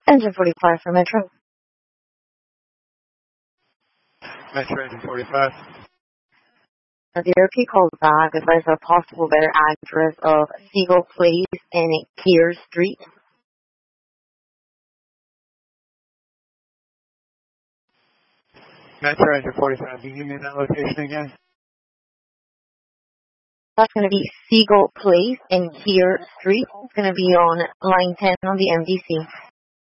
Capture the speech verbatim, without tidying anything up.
Engine forty-five for Metro. Metro Engine forty-five. The D R P called back advised a possible better address of Seagull Place and Keir Street. Metro Engine forty-five, can you give me that location again? That's going to be Seagull Place and Keir Street. It's going to be on line ten on the M D C.